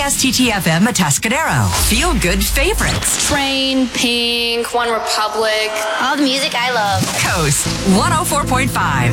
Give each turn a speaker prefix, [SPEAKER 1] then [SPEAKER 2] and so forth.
[SPEAKER 1] KSTT-FM Atascadero. Feel good favorites.
[SPEAKER 2] Train, Pink, One Republic.
[SPEAKER 3] All the music I love.
[SPEAKER 1] Coast 104.5.